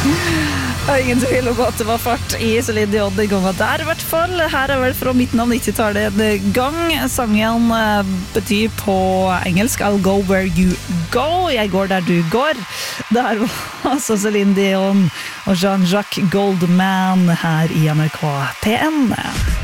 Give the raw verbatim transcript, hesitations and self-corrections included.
Ingen tvil om at det var fart I Celine Dion I gangen der I hvert fall. Her er vel fra midten av nitti-tallet en gang. Sangen betyr på engelsk I'll go where you go. Jeg går der du går. Der var altså Celine Dion og Jean-Jacques Goldman her I N R K P N.